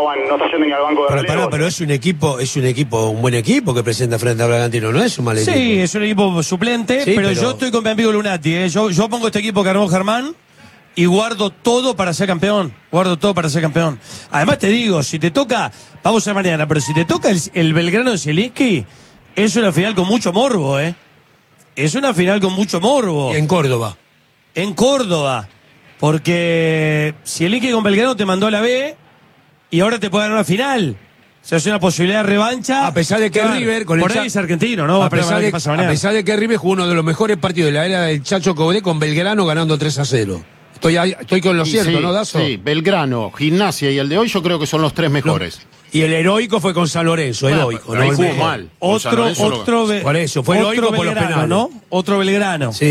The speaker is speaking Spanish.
no está yendo ni al banco de relevo. Pero es un buen equipo que presenta frente a Bragantino, no es un mal equipo. Sí, es un equipo suplente, Sí, pero yo estoy con mi amigo Lunati, ¿eh? Yo pongo este equipo que armó Germán y guardo todo para ser campeón. Además te digo, si te toca, vamos a mañana, pero si te toca el Belgrano de Zielinski, es una final con mucho morbo, ¿eh? Es una final con mucho morbo. Y en Córdoba. Porque Zielinski con Belgrano te mandó a la B y ahora te puede dar una final. O sea, es una posibilidad de revancha. A pesar de que River, con por ahí es argentino, ¿no? A pesar de que River jugó uno de los mejores partidos de la era del Chacho Coudet con Belgrano ganando 3-0. Estoy con lo cierto, sí, ¿no, Dazo? Sí, Belgrano, Gimnasia y el de hoy yo creo que son los tres mejores. Y el heroico fue con San Lorenzo, heroico. Pero ahí jugó mal. Por eso, fue heroico por los penales, ¿no? Otro Belgrano. Sí.